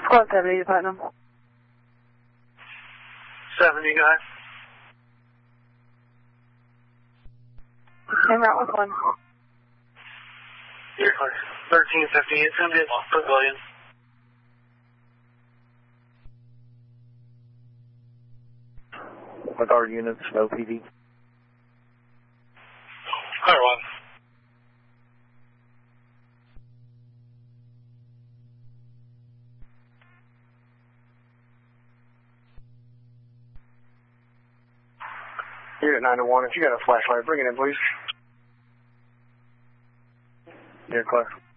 Squad 70 to Putnam. 70, guys. En route with 1. You're clear. 1350, it's going to be a pavilion. With our units, no PD. Clear 1. Unit 9-1, if you got a flashlight, bring it in, please. You're clear.